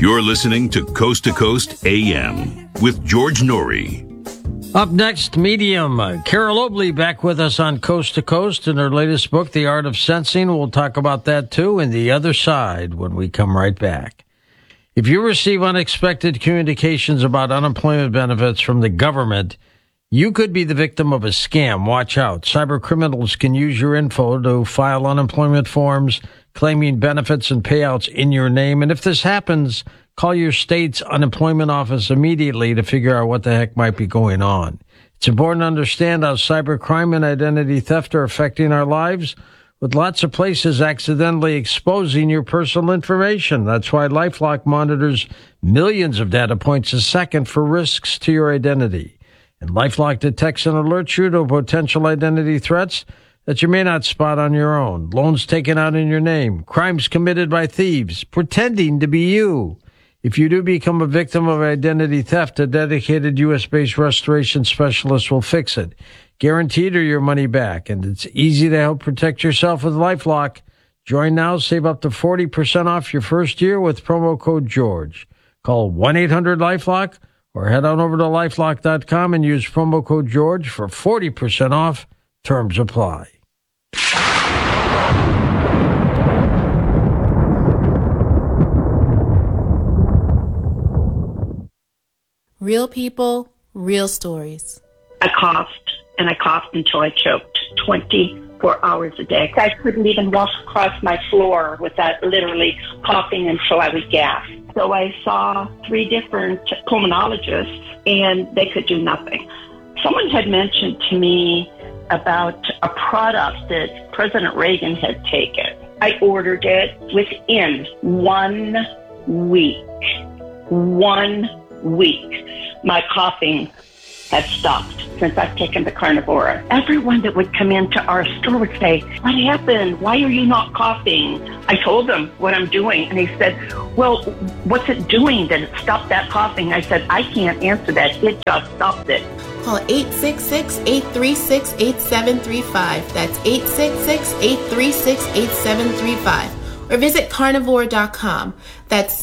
You're listening to Coast AM with George Noory. Up next, Medium. Carol Obley back with us on Coast to Coast in her latest book, The Art of Sensing. We'll talk about that too in The Other Side when we come right back. If you receive unexpected communications about unemployment benefits from the government, you could be the victim of a scam. Watch out. Cyber criminals can use your info to file unemployment forms claiming benefits and payouts in your name. And if this happens, call your state's unemployment office immediately to figure out what the heck might be going on. It's important to understand how cybercrime and identity theft are affecting our lives, with lots of places accidentally exposing your personal information. That's why LifeLock monitors millions of data points a second for risks to your identity. And LifeLock detects and alerts you to potential identity threats that you may not spot on your own. Loans taken out in your name, crimes committed by thieves, pretending to be you. If you do become a victim of identity theft, a dedicated U.S.-based restoration specialist will fix it. Guaranteed or your money back. And it's easy to help protect yourself with LifeLock. Join now, save up to 40% off your first year with promo code George. Call 1-800-LifeLock or head on over to LifeLock.com and use promo code George for 40% off. Terms apply. Real people, real stories. I coughed until I choked 24 hours a day. I couldn't even walk across my floor without literally coughing until I would gasp. So I saw 3 different pulmonologists, and they could do nothing. Someone had mentioned to me about a product that President Reagan had taken. I ordered it within 1 week. 1 week. My coughing had stopped since I've taken the Carnivora. Everyone that would come into our store would say, "What happened? Why are you not coughing?" I told them what I'm doing, and they said, "Well, what's it doing that it stopped that coughing?" I said, "I can't answer that. It just stopped it." Call 866-836-8735. That's 866-836-8735. Or visit carnivore.com. That's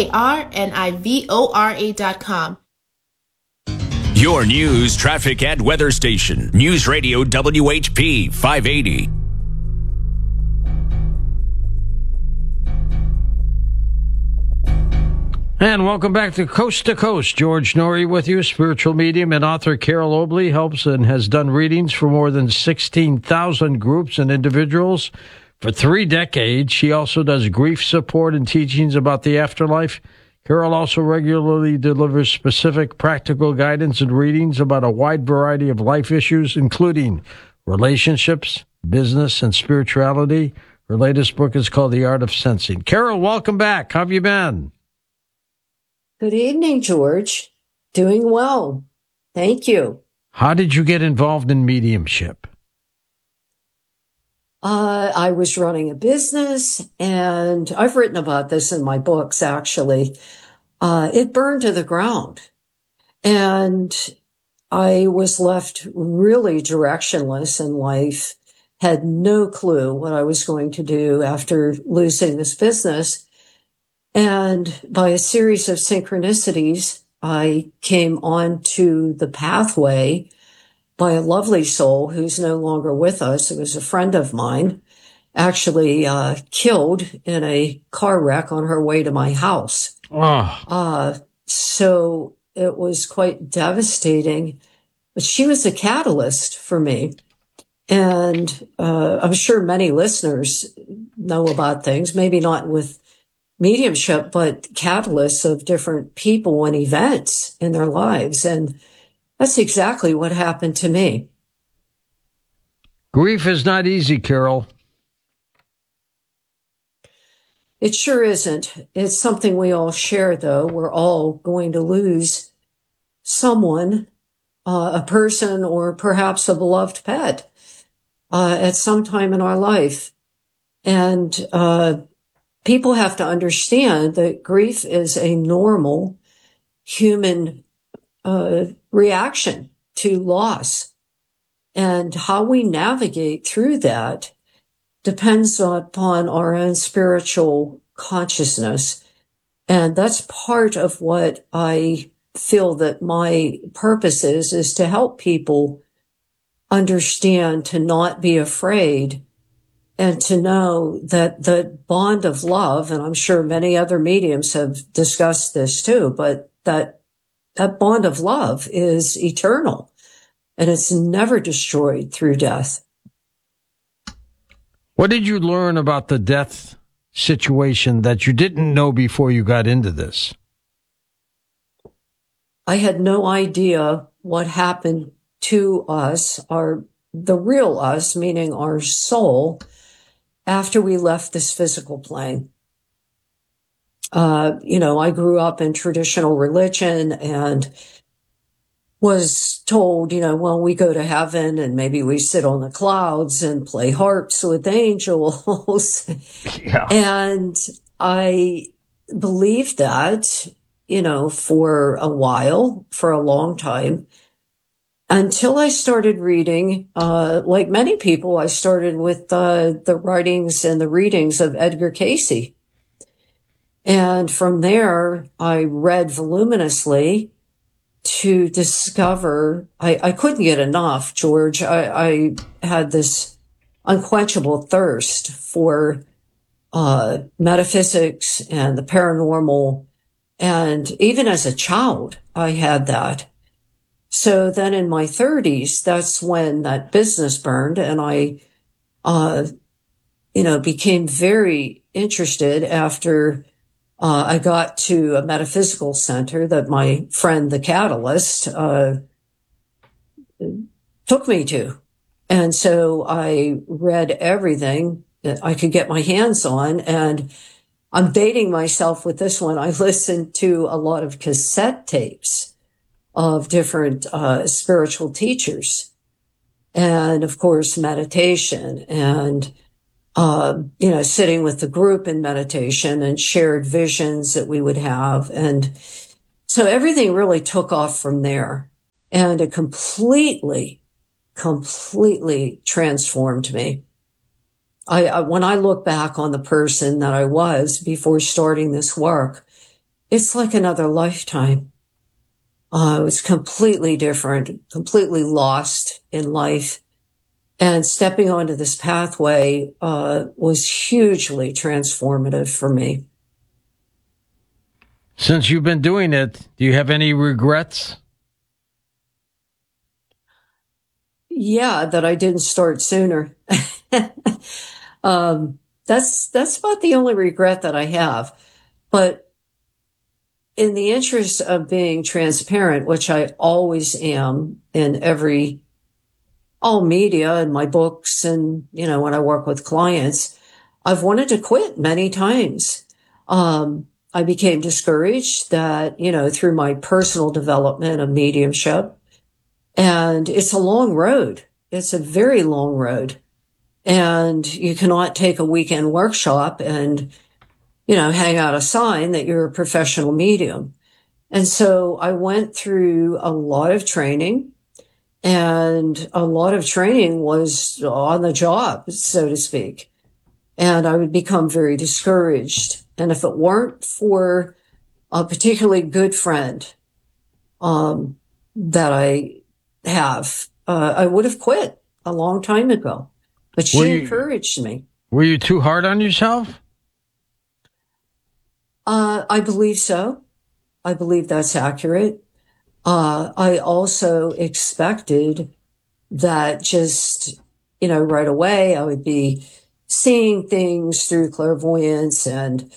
carnivora.com. Your news, traffic, and weather station. News Radio WHP 580. And welcome back to Coast. George Noory with you. Spiritual medium and author Carol Obley helps and has done readings for more than 16,000 groups and individuals for 3 decades. She also does grief support and teachings about the afterlife. Carol also regularly delivers specific practical guidance and readings about a wide variety of life issues, including relationships, business, and spirituality. Her latest book is called The Art of Sensing. Carol, welcome back. How have you been? Good evening, George. Doing well. Thank you. How did you get involved in mediumship? I was running a business, and I've written about this in my books, actually. It burned to the ground, and I was left really directionless in life, had no clue what I was going to do after losing this business. And by a series of synchronicities, I came onto the pathway by a lovely soul who's no longer with us. It was a friend of mine, actually killed in a car wreck on her way to my house. Oh. So it was quite devastating, but she was a catalyst for me. And I'm sure many listeners know about things, maybe not with mediumship, but catalysts of different people and events in their lives. And that's exactly what happened to me. Grief is not easy, Carol. It sure isn't. It's something we all share, though. We're all going to lose someone, a person, or perhaps a beloved pet at some time in our life. And people have to understand that grief is a normal human reaction to loss. And how we navigate through that depends upon our own spiritual consciousness. And that's part of what I feel that my purpose is to help people understand, to not be afraid, and to know that the bond of love, and I'm sure many other mediums have discussed this too, but that bond of love is eternal and it's never destroyed through death. What did you learn about the death situation that you didn't know before you got into this? I had no idea what happened to us, the real us, meaning our soul, after we left this physical plane. I grew up in traditional religion and was told, well, we go to heaven and maybe we sit on the clouds and play harps with angels. Yeah. And I believed that, for a while, for a long time, until I started reading, like many people, I started with the writings and the readings of Edgar Cayce. And from there, I read voluminously to discover, I couldn't get enough, George. I had this unquenchable thirst for metaphysics and the paranormal. And even as a child, I had that. So then in my 30s, that's when that business burned, and I, became very interested after I got to a metaphysical center that my friend, the Catalyst, took me to. And so I read everything that I could get my hands on, and I'm dating myself with this one. I listened to a lot of cassette tapes of different spiritual teachers, and of course meditation, and sitting with the group in meditation and shared visions that we would have. And so everything really took off from there, and it completely transformed me. When I look back on the person that I was before starting this work, it's like another lifetime. I was completely different, completely lost in life. And stepping onto this pathway was hugely transformative for me. Since you've been doing it, do you have any regrets? Yeah, that I didn't start sooner. That's about the only regret that I have. But in the interest of being transparent, which I always am in all media and my books and, when I work with clients, I've wanted to quit many times. I became discouraged that, through my personal development of mediumship, and it's a long road. It's a very long road. And you cannot take a weekend workshop and, hang out a sign that you're a professional medium. And so I went through a lot of training, and a lot of training was on the job, so to speak. And I would become very discouraged. And if it weren't for a particularly good friend that I have, I would have quit a long time ago. But she encouraged me. Were you too hard on yourself? I believe so. I believe that's accurate. I also expected that just, right away I would be seeing things through clairvoyance and,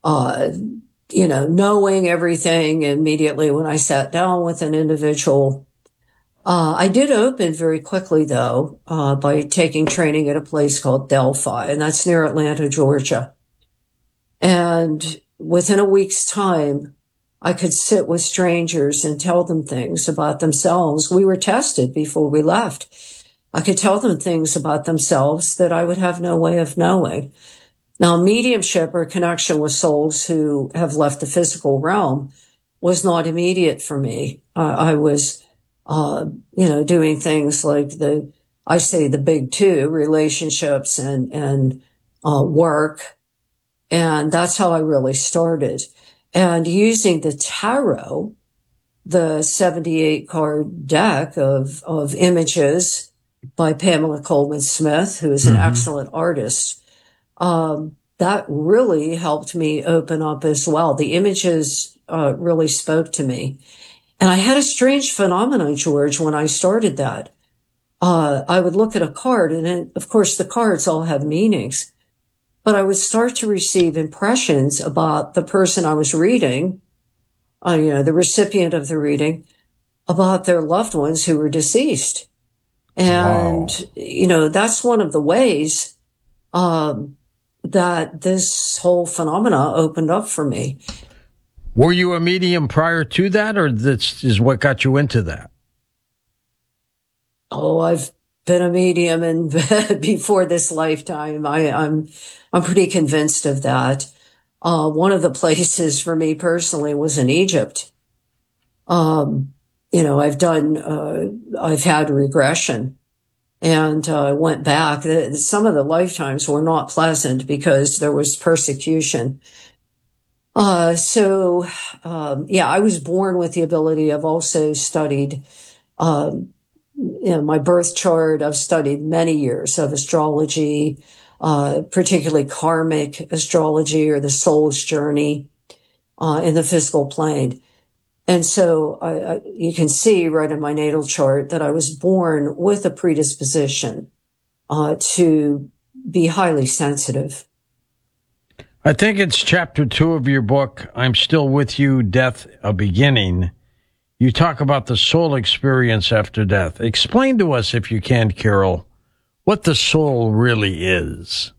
knowing everything immediately when I sat down with an individual. I did open very quickly, though, by taking training at a place called Delphi, and that's near Atlanta, Georgia. And within a week's time, I could sit with strangers and tell them things about themselves. We were tested before we left. I could tell them things about themselves that I would have no way of knowing. Now, mediumship or connection with souls who have left the physical realm was not immediate for me. I was, doing things like the big two, relationships and work. And that's how I really started. And using the tarot, the 78 card deck of images by Pamela Coleman Smith, who is an excellent artist, that really helped me open up as well. The images really spoke to me. And I had a strange phenomenon, George, when I started that. I would look at a card, and then, of course, the cards all have meanings, but I would start to receive impressions about the person I was reading, the recipient of the reading, about their loved ones who were deceased. And, that's one of the ways that this whole phenomena opened up for me. Were you a medium prior to that, or this is what got you into that? Oh, I've been a medium and before this lifetime. I'm pretty convinced of that. One of the places for me personally was in Egypt. I've had regression. And I went back. Some of the lifetimes were not pleasant because there was persecution. I was born with the ability. I've also studied, my birth chart. I've studied many years of astrology, particularly karmic astrology or the soul's journey in the physical plane. And so you can see right in my natal chart that I was born with a predisposition to be highly sensitive. I think it's chapter 2 of your book, I'm Still With You, Death, a Beginning. You talk about the soul experience after death. Explain to us, if you can, Carol, what the soul really is.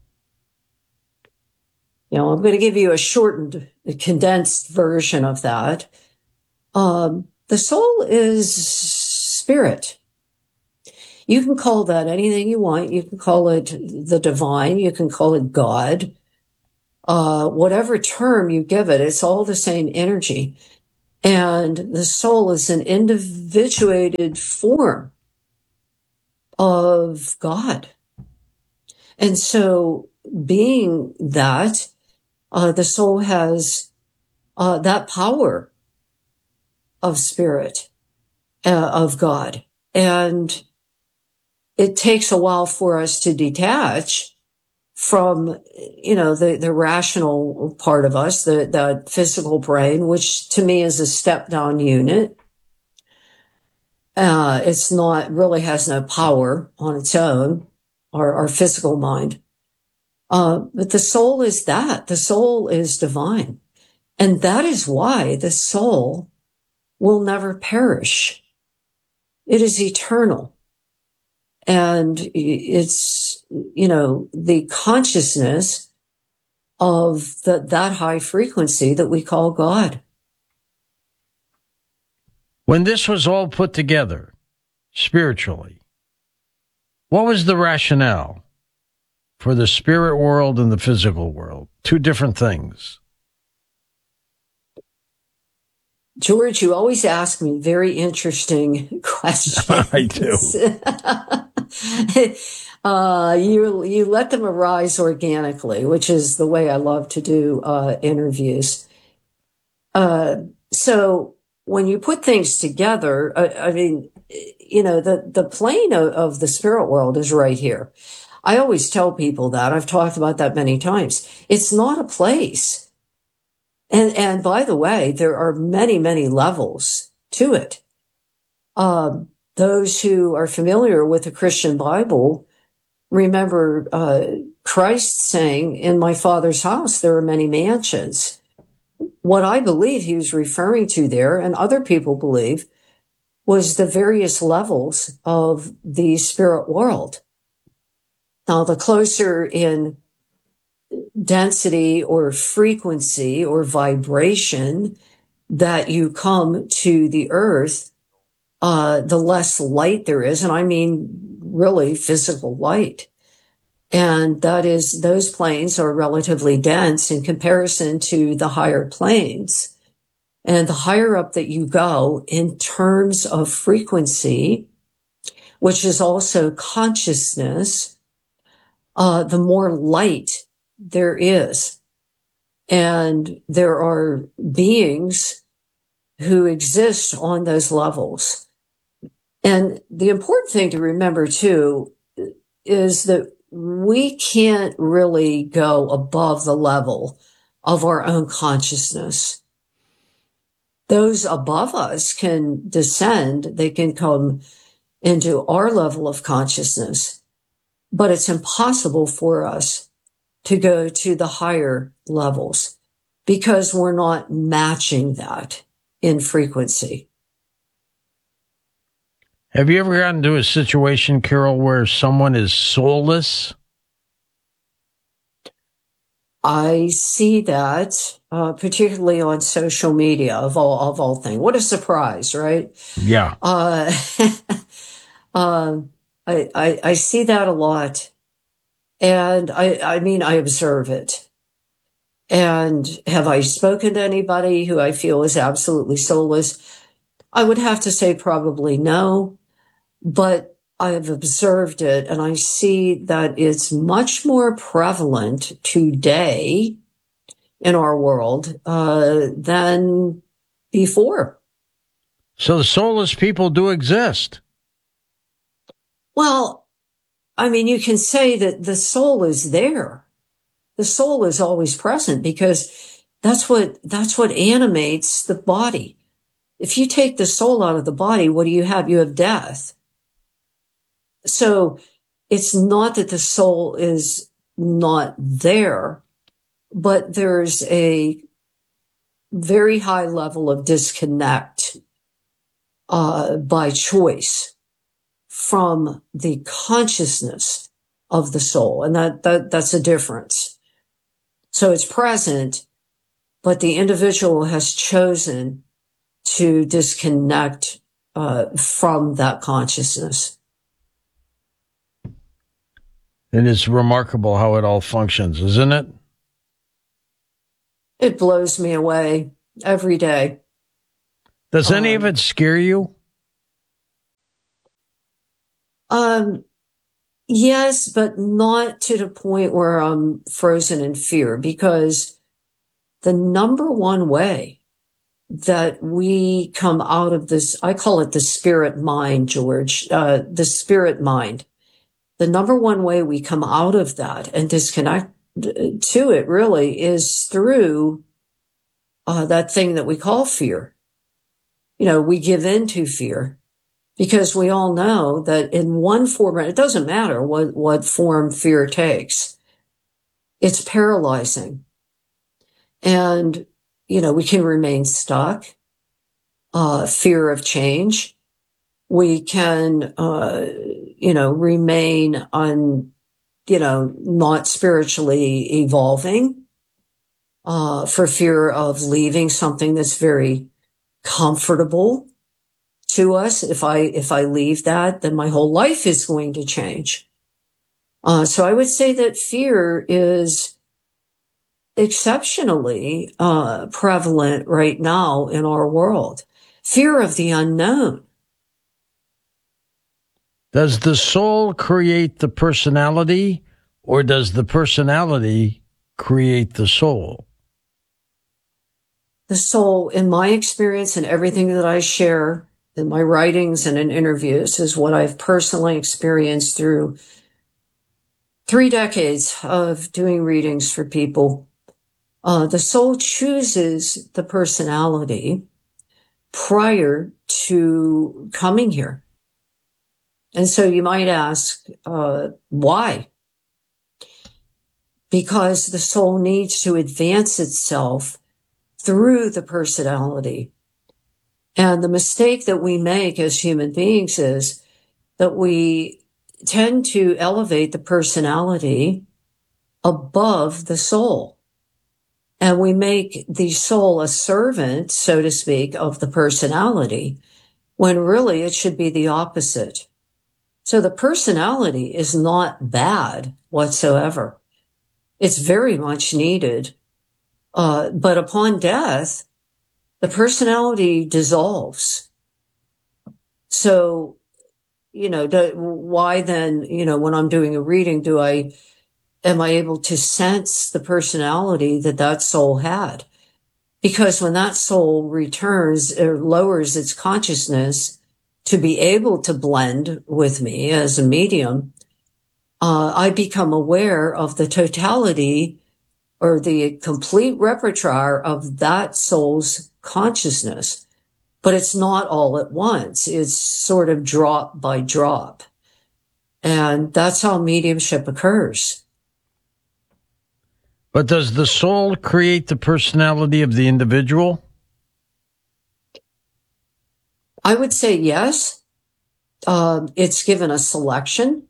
I'm going to give you a shortened, condensed version of that. The soul is spirit. You can call that anything you want. You can call it the divine. You can call it God. Whatever term you give it, it's all the same energy. And the soul is an individuated form of God. And so being that, the soul has that power of spirit, of God. And it takes a while for us to detach from, the rational part of us, the physical brain, which to me is a step down unit. It's not, really has no power on its own, our physical mind. But the soul is that. The soul is divine. And that is why the soul will never perish. It is eternal. And it's, the consciousness of that high frequency that we call God. When this was all put together, spiritually, what was the rationale for the spirit world and the physical world? Two different things. George, you always ask me very interesting questions. I do. You let them arise organically, which is the way I love to do interviews. So when you put things together, the plane of the spirit world is right here. I always tell people that. I've talked about that many times. It's not a place. And by the way, there are many, many levels to it. Those who are familiar with the Christian Bible remember Christ saying, "In my Father's house there are many mansions." What I believe he was referring to there, and other people believe, was the various levels of the spirit world. Now, the closer in density or frequency or vibration that you come to the earth, the less light there is. And I mean, really physical light. And that is, those planes are relatively dense in comparison to the higher planes. And the higher up that you go in terms of frequency, which is also consciousness, the more light there is. And there are beings who exist on those levels. And the important thing to remember too is that we can't really go above the level of our own consciousness. Those above us can descend, they can come into our level of consciousness, but it's impossible for us to go to the higher levels because we're not matching that in frequency. Have you ever gotten into a situation, Carol, where someone is soulless? I see that, particularly on social media of all things. What a surprise, right? Yeah. I see that a lot. And I mean, I observe it. And have I spoken to anybody who I feel is absolutely soulless? I would have to say probably no, but I've observed it and I see that it's much more prevalent today in our world than before. So the soulless people do exist. Well, I mean, you can say that the soul is there. The soul is always present because that's what animates the body. If you take the soul out of the body, what do you have? You have death. So it's not that the soul is not there, but there's a very high level of disconnect by choice from the consciousness of the soul. And that's a difference. So it's present, but the individual has chosen to disconnect from that consciousness. And it's remarkable how it all functions, isn't it? It blows me away every day. Does any of it scare you? Yes, but not to the point where I'm frozen in fear, because the number one way that we come out of this, I call it the spirit mind, George, the spirit mind. The number one way we come out of that and disconnect to it really is through that thing that we call fear. You know, we give in to fear because we all know that in one form, it doesn't matter what form fear takes. It's paralyzing. And, you know, we can remain stuck, fear of change. We can, remain not spiritually evolving, for fear of leaving something that's very comfortable to us. If I leave that, then my whole life is going to change. So I would say that fear is exceptionally prevalent right now in our world. Fear of the unknown. Does the soul create the personality, or does the personality create the soul? The soul, in my experience and everything that I share in my writings and in interviews, is what I've personally experienced through 3 decades of doing readings for people. The soul chooses the personality prior to coming here. And so you might ask, why? Because the soul needs to advance itself through the personality. And the mistake that we make as human beings is that we tend to elevate the personality above the soul. And we make the soul a servant, so to speak, of the personality, when really it should be the opposite. So the personality is not bad whatsoever. It's very much needed. But upon death, the personality dissolves. So, why then, when I'm doing a reading, do I am I able to sense the personality that that soul had? Because when that soul returns or lowers its consciousness to be able to blend with me as a medium, I become aware of the totality or the complete repertoire of that soul's consciousness. But it's not all at once. It's sort of drop by drop. And that's how mediumship occurs. But does the soul create the personality of the individual? I would say yes. It's given a selection.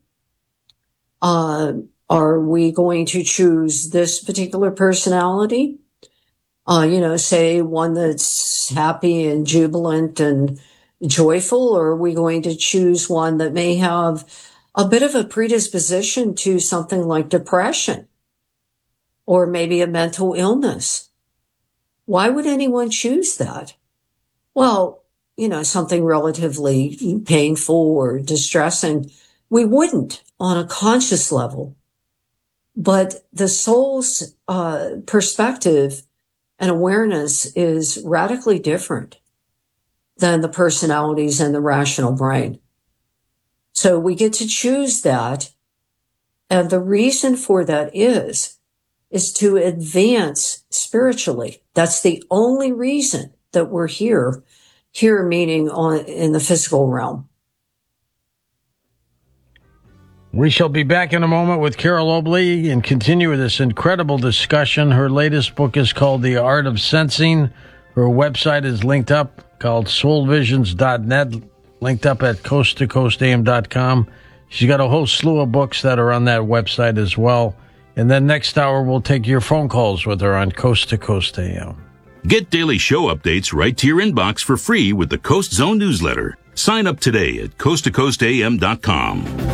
Are we going to choose this particular personality? Say one that's happy and jubilant and joyful, or are we going to choose one that may have a bit of a predisposition to something like depression or maybe a mental illness? Why would anyone choose that? Well, something relatively painful or distressing, we wouldn't on a conscious level. But the soul's perspective and awareness is radically different than the personalities and the rational brain. So we get to choose that. And the reason for that is to advance spiritually. That's the only reason that we're here meaning in the physical realm. We shall be back in a moment with Carol Oakley and continue this incredible discussion. Her latest book is called The Art of Sensing. Her website is linked up, called soulvisions.net, linked up at coasttocoastam.com. She's got a whole slew of books that are on that website as well. And then next hour, we'll take your phone calls with her on Coast to Coast AM. Get daily show updates right to your inbox for free with the Coast Zone newsletter. Sign up today at coasttocoastam.com.